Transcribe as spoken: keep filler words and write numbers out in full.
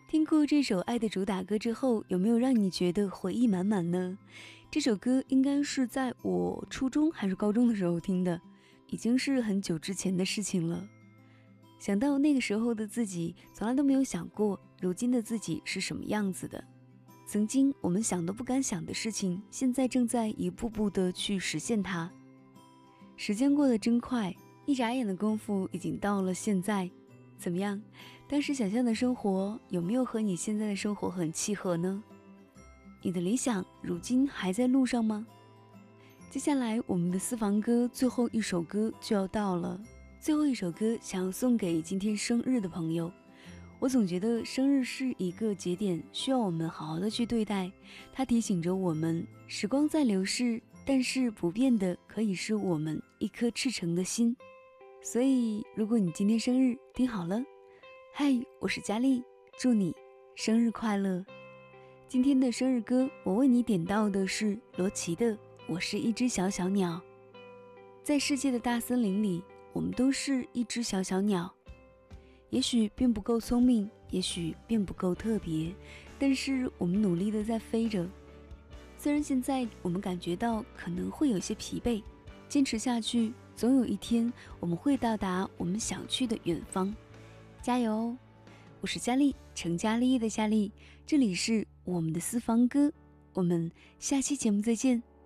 听过这首《爱的主打歌》之后，有没有让你觉得回忆满满呢？这首歌应该是在我初中还是高中的时候听的，已经是很久之前的事情了。想到那个时候的自己，从来都没有想过如今的自己是什么样子的。曾经我们想都不敢想的事情，现在正在一步步的去实现它。时间过得真快，一眨眼的功夫已经到了现在。怎么样？当时想象的生活有没有和你现在的生活很契合呢？你的理想如今还在路上吗？接下来我们的私房歌最后一首歌就要到了，最后一首歌想要送给今天生日的朋友。我总觉得生日是一个节点，需要我们好好的去对待，它提醒着我们，时光在流逝，但是不变的可以是我们一颗赤诚的心。所以如果你今天生日，听好了，嗨，我是佳丽，祝你生日快乐。今天的生日歌我为你点到的是罗琦的《我是一只小小鸟》。在世界的大森林里，我们都是一只小小鸟，也许并不够聪明，也许并不够特别，但是我们努力的在飞着。虽然现在我们感觉到可能会有些疲惫，坚持下去，总有一天我们会到达我们想去的远方。加油哦！我是佳丽，成家立业的佳丽，这里是我们的私房歌，我们下期节目再见。